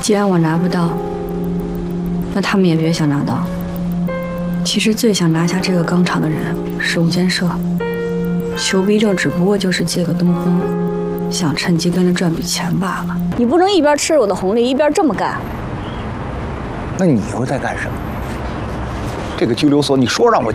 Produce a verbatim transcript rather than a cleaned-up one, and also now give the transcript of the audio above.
既然我拿不到，那他们也别想拿到。其实最想拿下这个钢厂的人是无间社，裘逼正只不过就是借个东风，想趁机跟着赚笔钱罢了。 你不能一边吃我的红利，一边这么干。 那你又在干什么？这个拘留所，你说让我